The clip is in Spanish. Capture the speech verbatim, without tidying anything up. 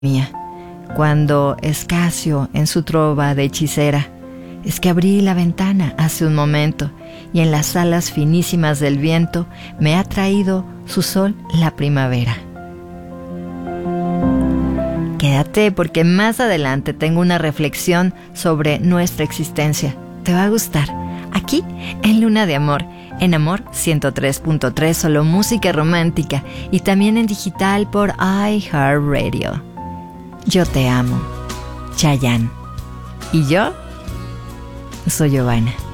mía, cuando Escasio en su trova de hechicera, es que abrí la ventana hace un momento y en las alas finísimas del viento me ha traído su sol la primavera. Quédate porque más adelante tengo una reflexión sobre nuestra existencia. Te va a gustar. Aquí en Luna de Amor, en Amor ciento tres punto tres, solo música romántica y también en digital por iHeartRadio. Yo te amo, Chayanne. Y yo soy Giovanna.